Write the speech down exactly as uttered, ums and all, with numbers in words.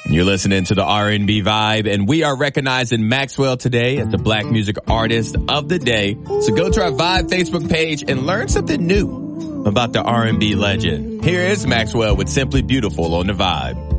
You're listening to the R and B Vibe, and we are recognizing Maxwell today as the Black Music Artist of the Day. So go to our Vibe Facebook page and learn something new about the R and B legend. Here is Maxwell with Simply Beautiful on the Vibe.